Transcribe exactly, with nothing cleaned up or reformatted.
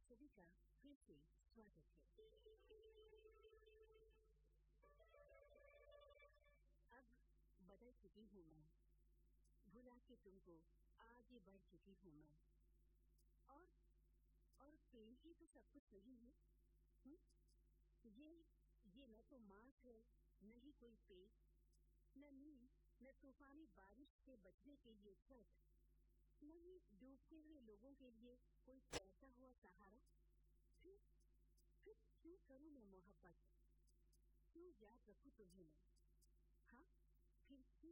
सभी का फिर से स्वागत है। अब बदल चुकी हूँ मैं, भुला के तुमको आगे बढ़ चुकी हूँ मैं। और और प्रेम ही तो सब कुछ नहीं है। हुँ? ये ये न तो मांस है, न ही कोई पेट, न नींद, न तूफानी बारिश से बचने के लिए छत, न ही डूबते हुए लोगों के लिए कोई तैरता हुआ सहारा। फिर फिर क्यों करूं मैं मोहब्बत, क्यों याद रखूं तुम्हें मैं? हाँ, फिर क्यों